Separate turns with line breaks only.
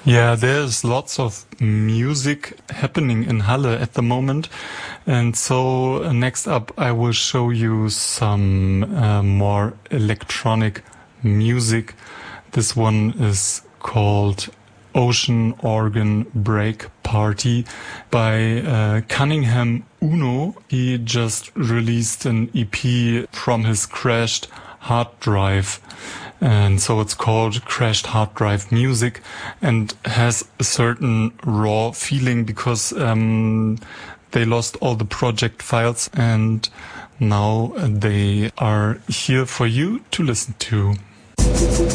Yeah, there's lots of music happening in Halle at the moment. And so next up I will show you some more electronic music. This one is called Ocean Organ Break Party by Cunningham Uno. He just released an EP from his Crashed Hard Drive. And so it's called Crashed Hard Drive Music and has a certain raw feeling because they lost all the project files and now they are here for you to listen to.